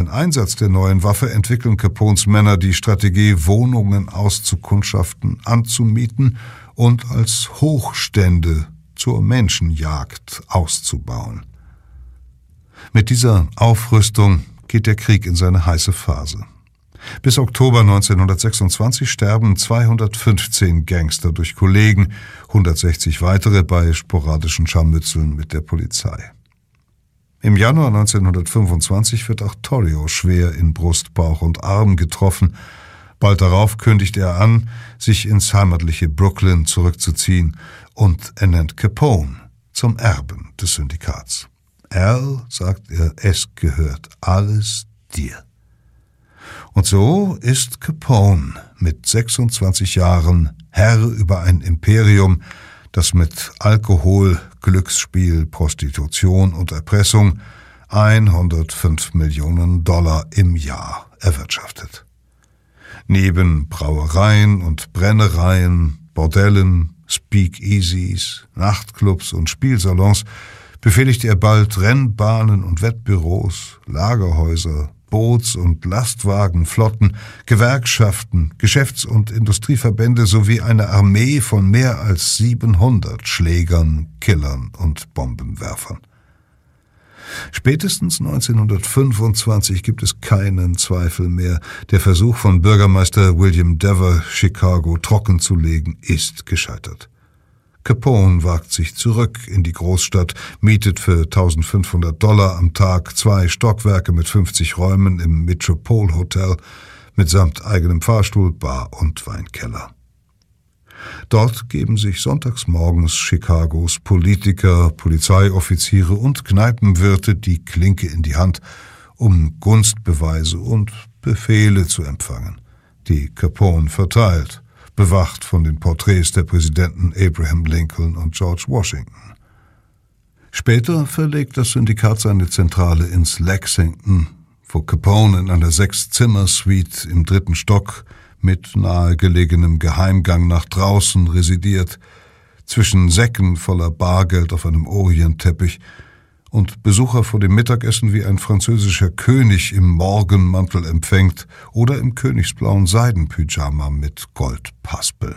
Einsatz der neuen Waffe entwickeln Capones Männer die Strategie, Wohnungen auszukundschaften, anzumieten und als Hochstände zur Menschenjagd auszubauen. Mit dieser Aufrüstung geht der Krieg in seine heiße Phase. Bis Oktober 1926 sterben 215 Gangster durch Kollegen, 160 weitere bei sporadischen Scharmützeln mit der Polizei. Im Januar 1925 wird auch Torrio schwer in Brust, Bauch und Arm getroffen. Bald darauf kündigt er an, sich ins heimatliche Brooklyn zurückzuziehen und ernennt Capone zum Erben des Syndikats. Al, sagt er, es gehört alles dir. Und so ist Capone mit 26 Jahren Herr über ein Imperium, das mit Alkohol, Glücksspiel, Prostitution und Erpressung 105 Millionen Dollar im Jahr erwirtschaftet. Neben Brauereien und Brennereien, Bordellen, Speakeasies, Nachtclubs und Spielsalons befehligt er bald Rennbahnen und Wettbüros, Lagerhäuser, Boots- und Lastwagenflotten, Gewerkschaften, Geschäfts- und Industrieverbände sowie eine Armee von mehr als 700 Schlägern, Killern und Bombenwerfern. Spätestens 1925 gibt es keinen Zweifel mehr. Der Versuch von Bürgermeister William Dever, Chicago trockenzulegen, ist gescheitert. Capone wagt sich zurück in die Großstadt, mietet für $1.500 am Tag 2 Stockwerke mit 50 Räumen im Metropole Hotel mitsamt eigenem Fahrstuhl, Bar und Weinkeller. Dort geben sich sonntags morgens Chicagos Politiker, Polizeioffiziere und Kneipenwirte die Klinke in die Hand, um Gunstbeweise und Befehle zu empfangen, die Capone verteilt, bewacht von den Porträts der Präsidenten Abraham Lincoln und George Washington. Später verlegt das Syndikat seine Zentrale ins Lexington, wo Capone in einer 6-Zimmer-Suite im 3. Stock mit nahegelegenem Geheimgang nach draußen residiert, zwischen Säcken voller Bargeld auf einem Orientteppich und Besucher vor dem Mittagessen wie ein französischer König im Morgenmantel empfängt oder im königsblauen Seidenpyjama mit Goldpaspeln.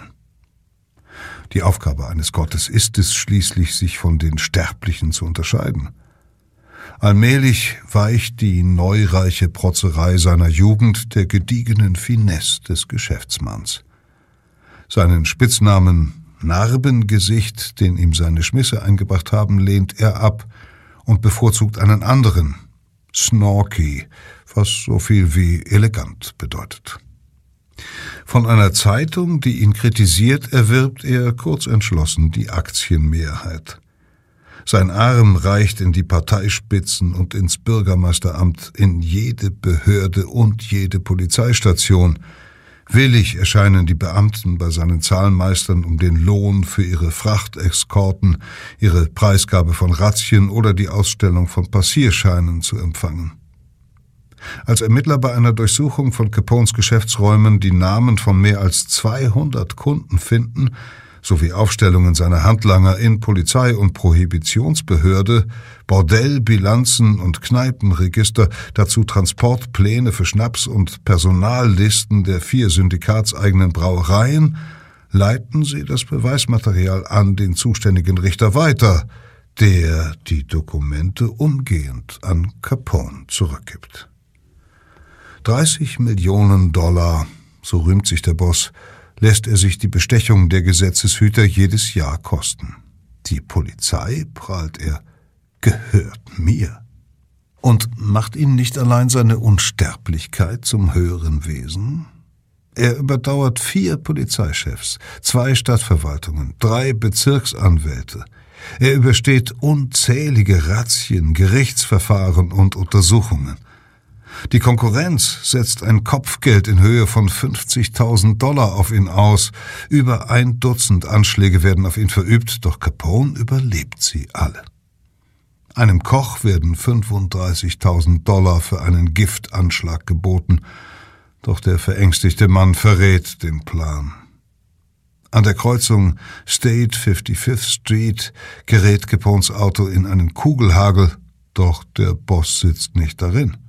Die Aufgabe eines Gottes ist es schließlich, sich von den Sterblichen zu unterscheiden. Allmählich weicht die neureiche Protzerei seiner Jugend der gediegenen Finesse des Geschäftsmanns. Seinen Spitznamen Narbengesicht, den ihm seine Schmisse eingebracht haben, lehnt er ab und bevorzugt einen anderen, Snorky, was so viel wie elegant bedeutet. Von einer Zeitung, die ihn kritisiert, erwirbt er kurzentschlossen die Aktienmehrheit. Sein Arm reicht in die Parteispitzen und ins Bürgermeisteramt, in jede Behörde und jede Polizeistation. Willig erscheinen die Beamten bei seinen Zahlmeistern, um den Lohn für ihre Frachteskorten, ihre Preisgabe von Razzien oder die Ausstellung von Passierscheinen zu empfangen. Als Ermittler bei einer Durchsuchung von Capones Geschäftsräumen die Namen von mehr als 200 Kunden finden, sowie Aufstellungen seiner Handlanger in Polizei- und Prohibitionsbehörde, Bordellbilanzen und Kneipenregister, dazu Transportpläne für Schnaps und Personallisten der 4 syndikatseigenen Brauereien, leiten sie das Beweismaterial an den zuständigen Richter weiter, der die Dokumente umgehend an Capone zurückgibt. 30 Millionen $, so rühmt sich der Boss, lässt er sich die Bestechung der Gesetzeshüter jedes Jahr kosten. Die Polizei, prahlt er, gehört mir. Und macht ihn nicht allein seine Unsterblichkeit zum höheren Wesen? Er überdauert 4 Polizeichefs, 2 Stadtverwaltungen, 3 Bezirksanwälte. Er übersteht unzählige Razzien, Gerichtsverfahren und Untersuchungen. Die Konkurrenz setzt ein Kopfgeld in Höhe von $50.000 auf ihn aus. Über 1 Dutzend Anschläge werden auf ihn verübt, doch Capone überlebt sie alle. Einem Koch werden $35.000 für einen Giftanschlag geboten, doch der verängstigte Mann verrät den Plan. An der Kreuzung State 55th Street gerät Capones Auto in einen Kugelhagel, doch der Boss sitzt nicht darin.